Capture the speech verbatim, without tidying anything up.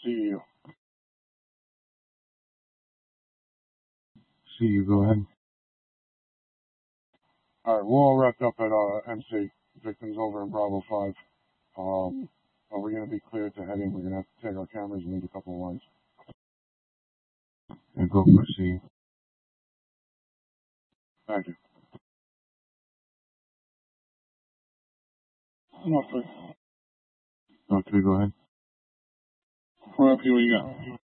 See you. See you, go ahead. Alright, we're all wrapped up at uh, M C. Victims over in Bravo five. Um, are we going to be cleared to head in? We're going to have to take our cameras and leave a couple of lines. And go for C. Thank you. No, three. No, three, go ahead. We're up here. What you got?